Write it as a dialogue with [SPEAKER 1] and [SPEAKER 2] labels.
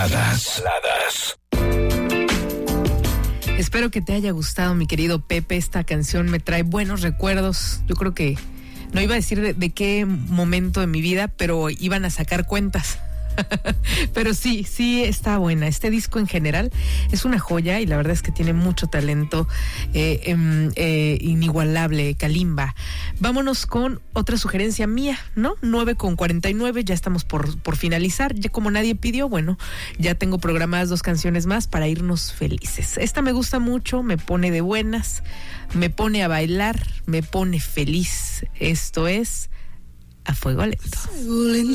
[SPEAKER 1] Baladas.
[SPEAKER 2] Espero que te haya gustado, mi querido Pepe. Esta canción me trae buenos recuerdos. Yo creo que no iba a decir de qué momento de mi vida, pero iban a sacar cuentas. Pero sí está buena. Este disco en general es una joya y la verdad es que tiene mucho talento inigualable, Kalimba. Vámonos con otra sugerencia mía, ¿no? 9:49, ya estamos por finalizar. Ya como nadie pidió, bueno, ya tengo programadas 2 canciones más para irnos felices. Esta me gusta mucho, me pone de buenas, me pone a bailar, me pone feliz. Esto es A Fuego Lento.